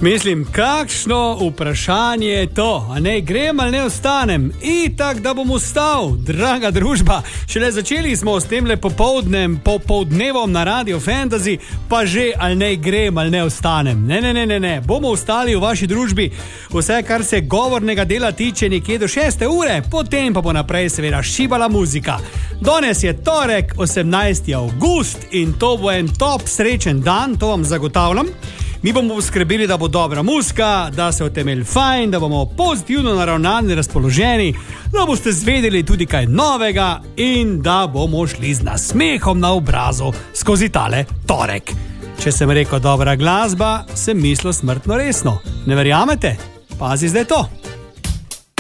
Mislim, kakšno vprašanje je to, a ne grem ali ne ostanem? Itak, da bom ostal, draga družba. Šele začeli smo s temle popoldnevom na Radio Fantasy, pa že ali ne grem ali ne ostanem. Ne, bomo ostali v vaši družbi, vse kar se govornega dela tiče nekje do 6. ure, potem pa bo naprej seveda šibala muzika. Danes je torek, 18. avgust in to bo en top srečen dan, to vam zagotavljam. Mi bomo poskrbeli, da bo dobra muzika, da se utemelji fajn, da bomo pozitivno naravnani, razpoloženi, da boste zvedeli tudi kaj novega in da bomo šli z nasmehom na obrazu skozi tale torek. Če sem rekel dobra glasba, sem mislil smrtno resno. Ne verjamete? Pazi zdaj to.